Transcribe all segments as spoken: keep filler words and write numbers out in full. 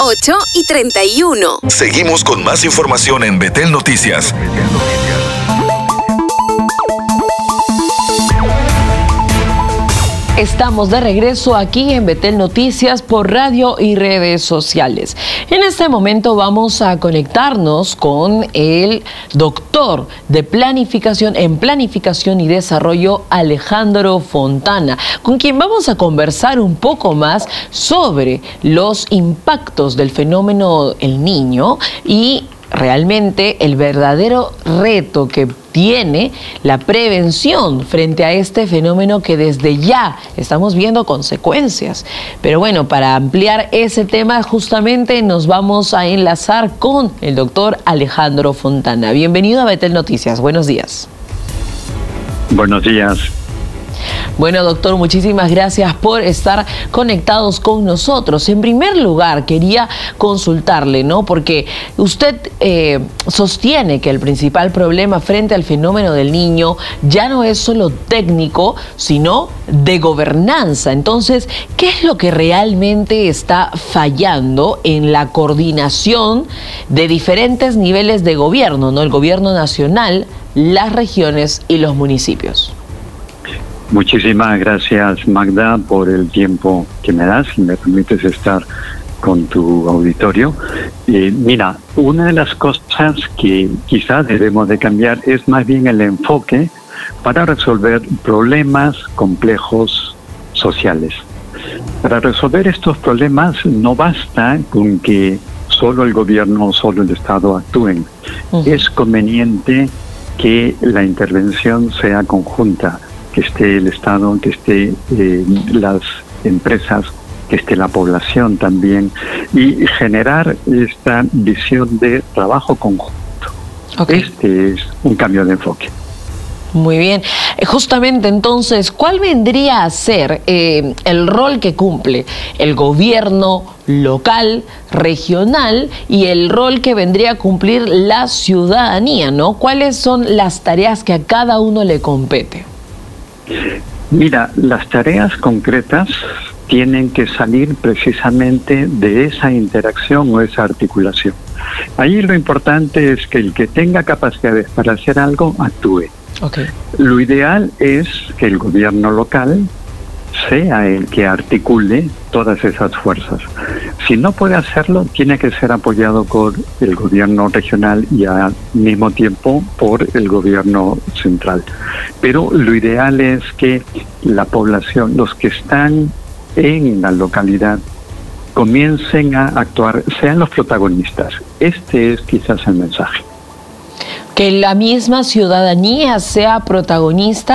ocho y treinta y uno. Seguimos con más información en Betel Noticias. Estamos de regreso aquí en Betel Noticias por radio y redes sociales. En este momento vamos a conectarnos con el doctor de planificación en planificación y desarrollo, Alejandro Fontana, con quien vamos a conversar un poco más sobre los impactos del fenómeno El Niño y realmente el verdadero reto que tiene la prevención frente a este fenómeno que desde ya estamos viendo consecuencias. Pero bueno, para ampliar ese tema justamente nos vamos a enlazar con el doctor Alejandro Fontana. Bienvenido a Betel Noticias. Buenos días. Buenos días. Bueno, doctor, muchísimas gracias por estar conectados con nosotros. En primer lugar, quería consultarle, ¿no? Porque usted eh, sostiene que el principal problema frente al fenómeno del niño ya no es solo técnico, sino de gobernanza. Entonces, ¿qué es lo que realmente está fallando en la coordinación de diferentes niveles de gobierno, ¿no? El gobierno nacional, las regiones y los municipios. Muchísimas gracias, Magda, por el tiempo que me das y me permites estar con tu auditorio. Eh, mira, una de las cosas que quizás debemos de cambiar es más bien el enfoque para resolver problemas complejos sociales. Para resolver estos problemas no basta con que solo el gobierno o solo el Estado actúen. Uh-huh. Es conveniente que la intervención sea conjunta, que esté el Estado, que esté eh, las empresas, que esté la población también, y generar esta visión de trabajo conjunto. Okay. Este es un cambio de enfoque. Muy bien. Justamente entonces, ¿cuál vendría a ser eh, el rol que cumple el gobierno local, regional y el rol que vendría a cumplir la ciudadanía, ¿no? ¿Cuáles son las tareas que a cada uno le compete? Mira, las tareas concretas tienen que salir precisamente de esa interacción o esa articulación. Ahí lo importante es que el que tenga capacidades para hacer algo, actúe. Okay. Lo ideal es que el gobierno local sea el que articule todas esas fuerzas. Si no puede hacerlo, tiene que ser apoyado por el gobierno regional y al mismo tiempo por el gobierno central. Pero lo ideal es que la población, los que están en la localidad, comiencen a actuar, sean los protagonistas. Este es quizás el mensaje. Que la misma ciudadanía sea protagonista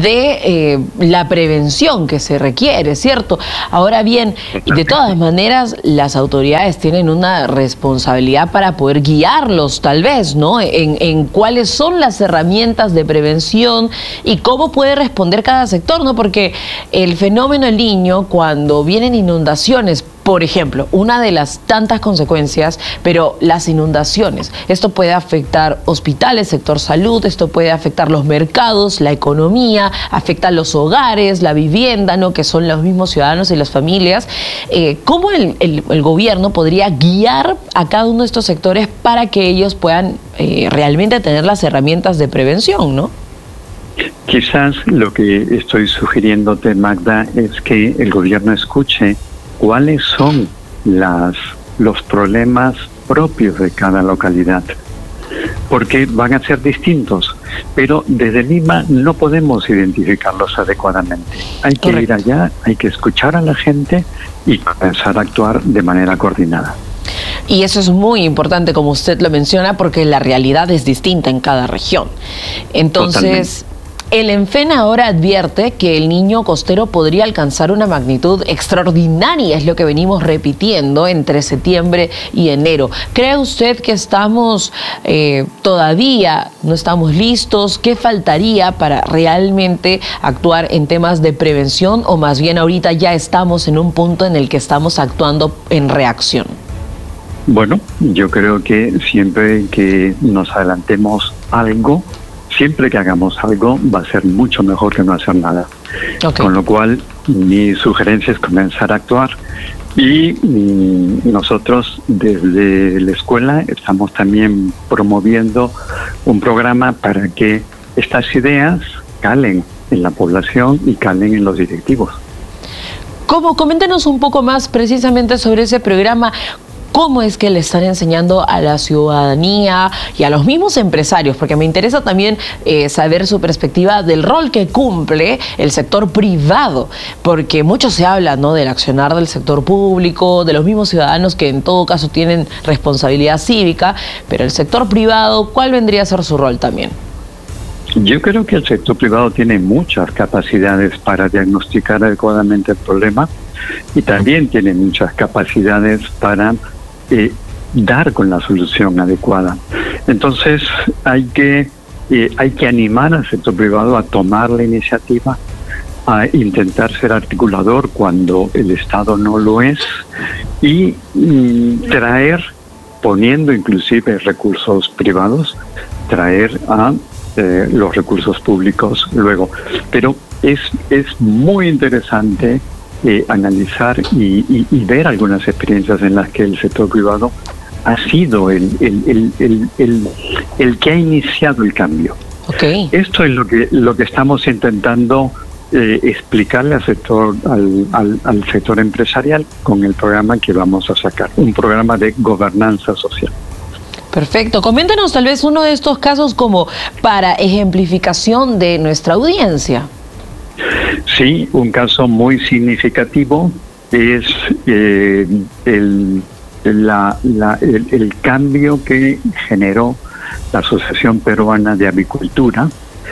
de eh, la prevención que se requiere, ¿cierto? Ahora bien, de todas maneras, las autoridades tienen una responsabilidad para poder guiarlos, tal vez, ¿no? En, en cuáles son las herramientas de prevención y cómo puede responder cada sector, ¿no? Porque el fenómeno del Niño, cuando vienen inundaciones, por ejemplo, una de las tantas consecuencias, pero las inundaciones, esto puede afectar hospitales, sector salud, esto puede afectar los mercados, la economía, afecta los hogares, la vivienda, ¿no? Que son los mismos ciudadanos y las familias. Eh, ¿Cómo el, el, el gobierno podría guiar a cada uno de estos sectores para que ellos puedan eh, realmente tener las herramientas de prevención, ¿no? Quizás lo que estoy sugiriéndote, Magda, es que el gobierno escuche cuáles son las, los problemas propios de cada localidad, porque van a ser distintos, pero desde Lima no podemos identificarlos adecuadamente. Hay que Correcto. ir allá, hay que escuchar a la gente y comenzar a actuar de manera coordinada. Y eso es muy importante, como usted lo menciona, porque la realidad es distinta en cada región. Entonces, Totalmente. El ENFEN ahora advierte que el niño costero podría alcanzar una magnitud extraordinaria, es lo que venimos repitiendo, entre septiembre y enero. ¿Cree usted que estamos eh, todavía, no estamos listos? ¿Qué faltaría para realmente actuar en temas de prevención? O más bien ahorita ya estamos en un punto en el que estamos actuando en reacción. Bueno, yo creo que siempre que nos adelantemos algo, siempre que hagamos algo va a ser mucho mejor que no hacer nada. Okay. Con lo cual mi sugerencia es comenzar a actuar. Y mm, nosotros desde la escuela estamos también promoviendo un programa para que estas ideas calen en la población y calen en los directivos. ¿Cómo? Coméntenos un poco más precisamente sobre ese programa. ¿Cómo es que le están enseñando a la ciudadanía y a los mismos empresarios? Porque me interesa también eh, saber su perspectiva del rol que cumple el sector privado, porque mucho se habla, ¿no?, del accionar del sector público, de los mismos ciudadanos que en todo caso tienen responsabilidad cívica, pero el sector privado, ¿cuál vendría a ser su rol también? Yo creo que el sector privado tiene muchas capacidades para diagnosticar adecuadamente el problema y también tiene muchas capacidades para eh, dar con la solución adecuada. Entonces hay que eh, hay que animar al sector privado a tomar la iniciativa, a intentar ser articulador cuando el Estado no lo es y mm, traer, poniendo inclusive recursos privados, traer a eh, los recursos públicos luego. Pero es, es muy interesante eh, analizar y, y, y ver algunas experiencias en las que el sector privado ha sido el, el, el, el, el, el que ha iniciado el cambio. Okay. Esto es lo que, lo que estamos intentando eh, explicarle al sector, al, al, al sector empresarial con el programa que vamos a sacar, un programa de gobernanza social. Perfecto. Coméntenos tal vez uno de estos casos como para ejemplificación de nuestra audiencia. Sí, un caso muy significativo es eh, el, la, la, el, el cambio que generó la Asociación Peruana de Avicultura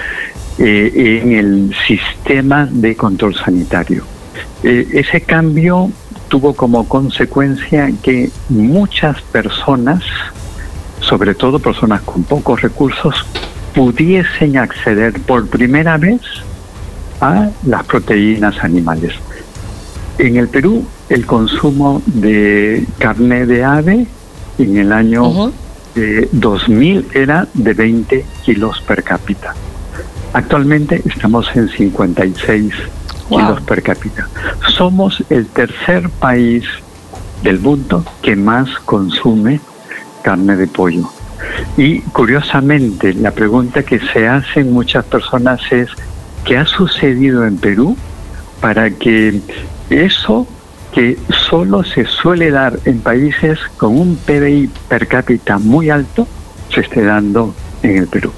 eh, en el sistema de control sanitario. Eh, ese cambio tuvo como consecuencia que muchas personas, sobre todo personas con pocos recursos, pudiesen acceder por primera vez a las proteínas animales. En el Perú, el consumo de carne de ave en el año uh-huh. eh, dos mil era de veinte kilos per cápita. Actualmente estamos en cincuenta y seis wow. kilos per cápita. Somos el tercer país del mundo que más consume carne de pollo. Y curiosamente, la pregunta que se hacen muchas personas es: ¿qué ha sucedido en Perú para que eso que solo se suele dar en países con un P B I per cápita muy alto se esté dando en el Perú?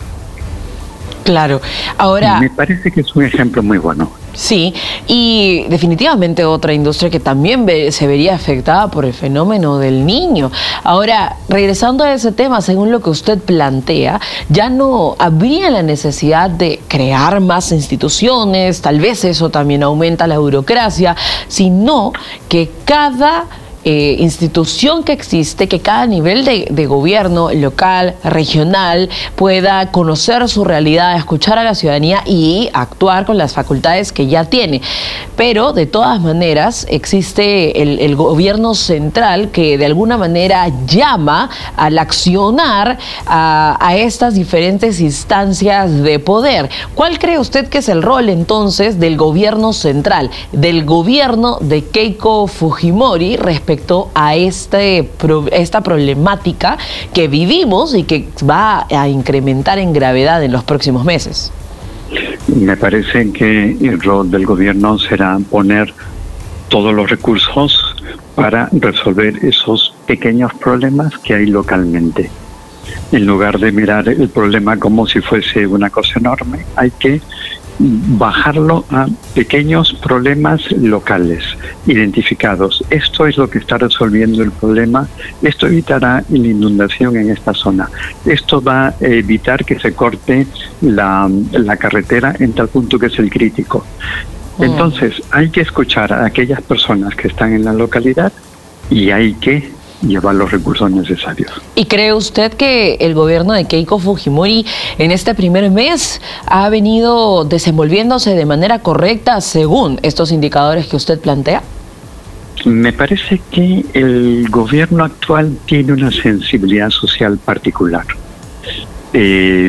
Claro. Ahora, me parece que es un ejemplo muy bueno. Sí, y definitivamente otra industria que también ve, se vería afectada por el fenómeno del niño. Ahora, regresando a ese tema, según lo que usted plantea, ya no habría la necesidad de crear más instituciones, tal vez eso también aumenta la burocracia, sino que cada Eh, institución que existe, que cada nivel de, de gobierno local, regional, pueda conocer su realidad, escuchar a la ciudadanía y actuar con las facultades que ya tiene. Pero de todas maneras existe el, el gobierno central que de alguna manera llama al accionar a, a estas diferentes instancias de poder. ¿Cuál cree usted que es el rol entonces del gobierno central, del gobierno de Keiko Fujimori respecto a este, esta problemática que vivimos y que va a incrementar en gravedad en los próximos meses? Me parece que el rol del gobierno será poner todos los recursos para resolver esos pequeños problemas que hay localmente. En lugar de mirar el problema como si fuese una cosa enorme, hay que bajarlo a pequeños problemas locales, identificados. Esto es lo que está resolviendo el problema, esto evitará la inundación en esta zona, esto va a evitar que se corte la, la carretera en tal punto que es el crítico. Entonces, hay que escuchar a aquellas personas que están en la localidad y hay que llevar los recursos necesarios. ¿Y cree usted que el gobierno de Keiko Fujimori en este primer mes ha venido desenvolviéndose de manera correcta según estos indicadores que usted plantea? Me parece que el gobierno actual tiene una sensibilidad social particular. eh,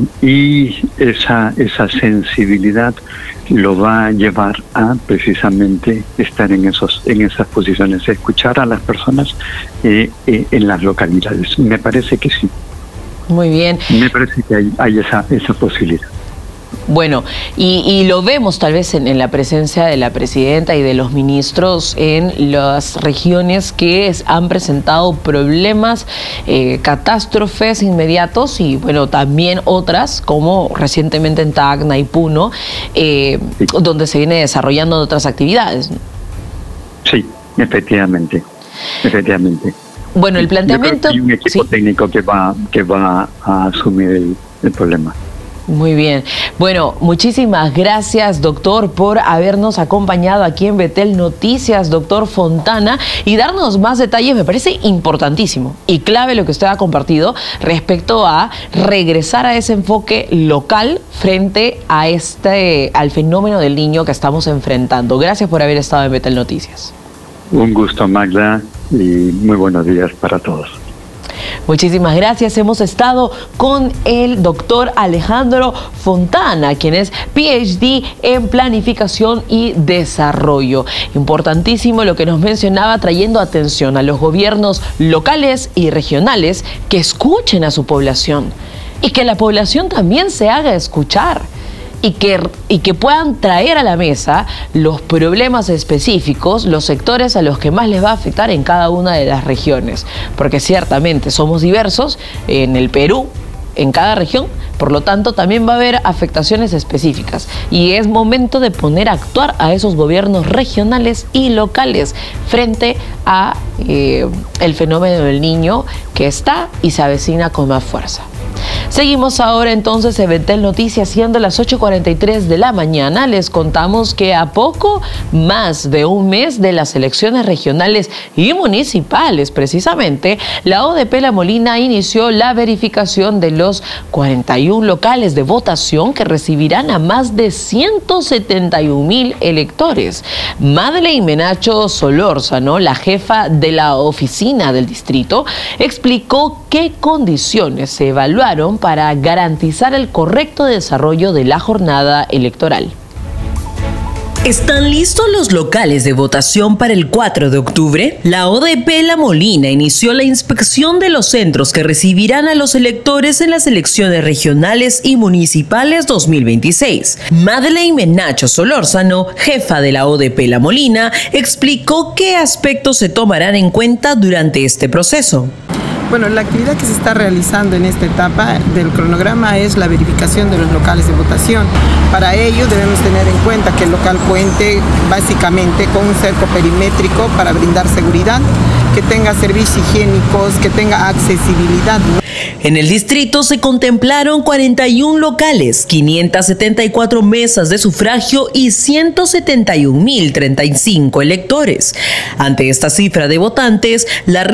y esa, esa sensibilidad lo va a llevar a precisamente estar en esos en esas posiciones, escuchar a las personas eh, eh, en las localidades. Me parece que sí. Muy bien. Me parece que hay, hay esa, esa posibilidad. Bueno, y, y lo vemos tal vez en, en la presencia de la presidenta y de los ministros en las regiones que es, han presentado problemas, eh, catástrofes inmediatos y bueno, también otras como recientemente en Tacna y Puno, eh, sí. donde se viene desarrollando otras actividades. Sí, efectivamente, efectivamente. Bueno, el planteamiento... Hay un equipo ¿sí? técnico que va, que va a asumir el, el problema. Muy bien. Bueno, muchísimas gracias, doctor, por habernos acompañado aquí en Betel Noticias, doctor Fontana, y darnos más detalles. Me parece importantísimo y clave lo que usted ha compartido respecto a regresar a ese enfoque local frente a este, al fenómeno del niño que estamos enfrentando. Gracias por haber estado en Betel Noticias. Un gusto, Magda, y muy buenos días para todos. Muchísimas gracias. Hemos estado con el doctor Alejandro Fontana, quien es P H D en Planificación y Desarrollo. Importantísimo lo que nos mencionaba, trayendo atención a los gobiernos locales y regionales que escuchen a su población y que la población también se haga escuchar. Y que, y que puedan traer a la mesa los problemas específicos, los sectores a los que más les va a afectar en cada una de las regiones. Porque ciertamente somos diversos en el Perú, en cada región, por lo tanto también va a haber afectaciones específicas. Y es momento de poner a actuar a esos gobiernos regionales y locales frente a eh, el fenómeno del niño que está y se avecina con más fuerza. Seguimos ahora entonces en Betel Noticias, siendo las ocho cuarenta y tres de la mañana. Les contamos que a poco más de un mes de las elecciones regionales y municipales, precisamente, la O D P La Molina inició la verificación de los cuarenta y uno locales de votación que recibirán a más de ciento setenta y un mil electores. Madeleine Menacho Solórzano, la jefa de la oficina del distrito, explicó qué condiciones se evaluaron para garantizar el correcto desarrollo de la jornada electoral. ¿Están listos los locales de votación para el cuatro de octubre? La O D P La Molina inició la inspección de los centros que recibirán a los electores en las elecciones regionales y municipales dos mil veintiséis. Madeleine Menacho Solórzano, jefa de la O D P La Molina, explicó qué aspectos se tomarán en cuenta durante este proceso. Bueno, la actividad que se está realizando en esta etapa del cronograma es la verificación de los locales de votación. Para ello debemos tener en cuenta que el local cuente básicamente con un cerco perimétrico para brindar seguridad, que tenga servicios higiénicos, que tenga accesibilidad. En el distrito se contemplaron cuarenta y uno locales, quinientas setenta y cuatro mesas de sufragio y ciento setenta y un mil treinta y cinco electores. Ante esta cifra de votantes, la